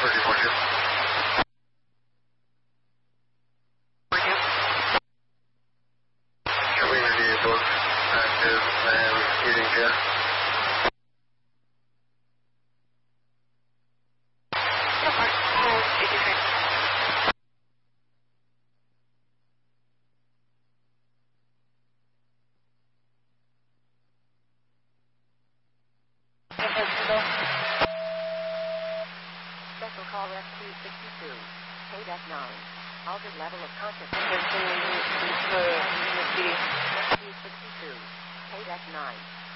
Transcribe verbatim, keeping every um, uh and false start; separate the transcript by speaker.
Speaker 1: Community both active and eating jet.
Speaker 2: Special call F two sixty-two. K nine. Altered level of consciousness. F two sixty-two. K nine.